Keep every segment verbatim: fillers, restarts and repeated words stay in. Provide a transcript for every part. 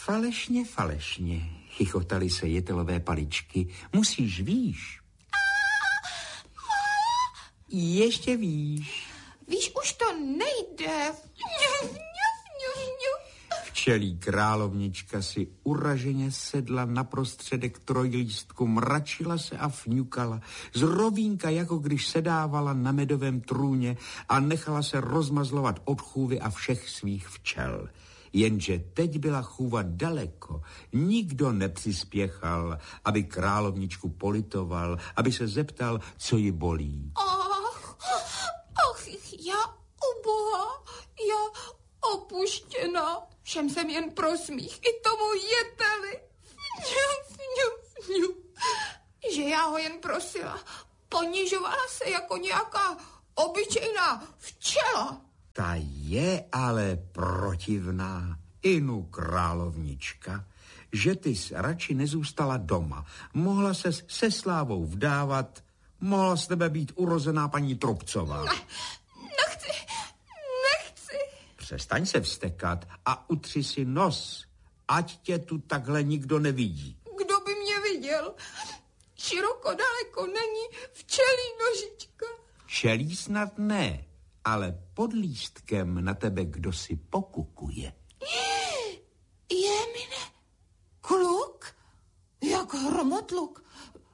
Falešně, falešně, chichotali se jetelové paličky. Musíš, víš. Ještě víš. Víš, už to nejde. Včelí královnička si uraženě sedla na prostředek trojlístku, mračila se a fňukala. Z rovínka, jako když sedávala na medovém trůně a nechala se rozmazlovat od chůvy a všech svých včel. Jenže teď byla chůva daleko. Nikdo nepřispěchal, aby královničku politoval, aby se zeptal, co ji bolí. Ach, ach, já uboha, já opuštěna. Všem jsem jen pro smích, i tomu jeteli. Fňu, fňu, fňu. Že já ho jen prosila. Ponižovala se jako nějaká obyčejná včela. Ta je ale protivná, inu královnička, že ty jsi radši nezůstala doma. Mohla ses se Slávou vdávat, mohla z tebe být urozená paní Trubcová. Ne, nechci, nechci. Přestaň se vztekat a utři si nos, ať tě tu takhle nikdo nevidí. Kdo by mě viděl? Široko daleko není včelí nožička. Včelí snad ne, ale pod lístkem na tebe kdo si pokukuje. Jemine, kluk? Jak hromotluk.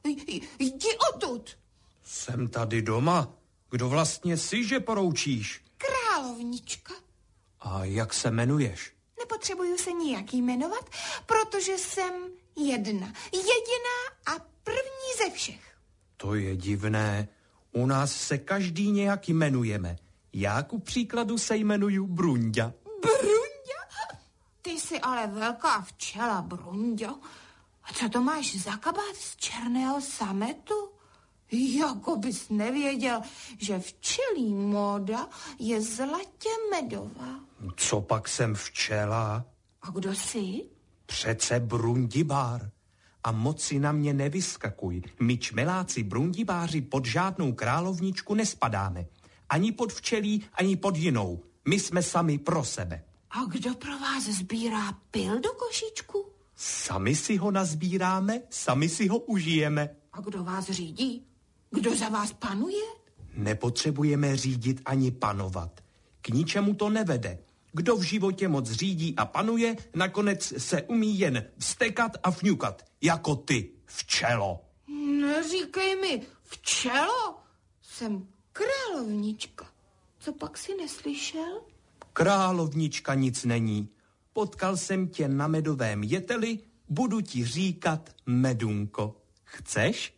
Jdi odtud. Jsem tady doma. Kdo vlastně jsi, že poroučíš? Královnička. A jak se jmenuješ? Nepotřebuju se nijak jmenovat, protože jsem jedna. Jediná a první ze všech. To je divné. U nás se každý nějak jmenujeme. Já ku příkladu se jmenuju Brunďa. Brunďa? Ty jsi ale velká včela, Brunďo. A co to máš za kabát z černého sametu? Jako bys nevěděl, že včelí móda je zlatě medová. Co pak jsem včela? A kdo jsi? Přece Brundibár. A moc si na mě nevyskakuj. My čmeláci Brundibáři pod žádnou královničku nespadáme. Ani pod včelí, ani pod jinou. My jsme sami pro sebe. A kdo pro vás sbírá pil do košíčku? Sami si ho nazbíráme, sami si ho užijeme. A kdo vás řídí? Kdo za vás panuje? Nepotřebujeme řídit ani panovat. K ničemu to nevede. Kdo v životě moc řídí a panuje, nakonec se umí jen vztekat a fňukat. Jako ty, včelo. Neříkej mi, včelo? Jsem královnička. Co pak si neslyšel? Královnička nic není. Potkal jsem tě na medovém jeteli, budu ti říkat Medunko. Chceš?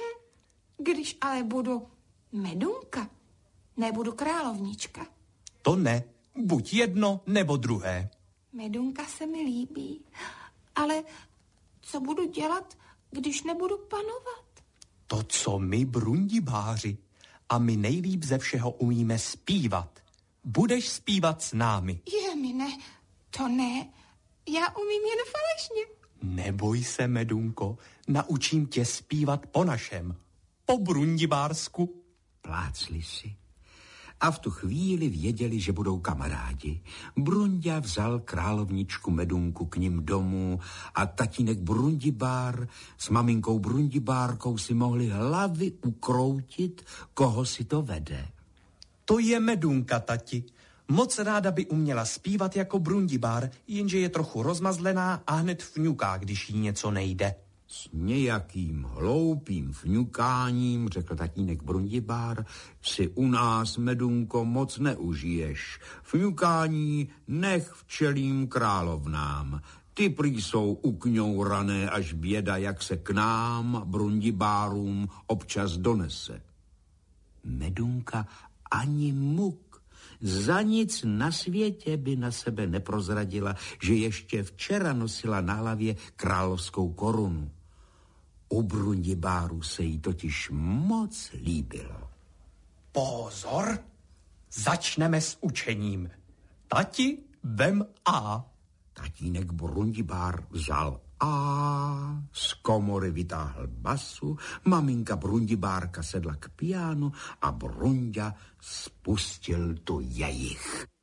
Když ale budu Medunka, nebudu královnička. To ne, buď jedno nebo druhé. Medunka se mi líbí, ale co budu dělat, když nebudu panovat? To, co my Brundibáři, a my nejlíp ze všeho umíme zpívat. Budeš zpívat s námi. Jemine, to ne, já umím jen falešně. Neboj se, Medunko, naučím tě zpívat po našem, po brundibársku. Plácli si. A v tu chvíli věděli, že budou kamarádi. Brunďa vzal královničku Medunku k nim domů a tatínek Brundibár s maminkou Brundibárkou si mohli hlavy ukroutit, koho si to vede. To je Medunka, tati. Moc ráda by uměla zpívat jako Brundibár, jenže je trochu rozmazlená a hned fňuká, když jí něco nejde. S nějakým hloupým fňukáním, řekl tatínek Brundibár, si u nás, Medunko, moc neužiješ. Fňukání nech včelím královnám. Ty prý jsou ukňourané až běda, jak se k nám, Brundibárům, občas donese. Medunka ani muk. Za nic na světě by na sebe neprozradila, že ještě včera nosila na hlavě královskou korunu. U Brundibáru se jí totiž moc líbilo. Pozor, začneme s učením. Tati, vem A. Tatínek Brundibár vzal A, z komory vytáhl basu, maminka Brundibárka sedla k pianu a Brunďa spustil tu jejich.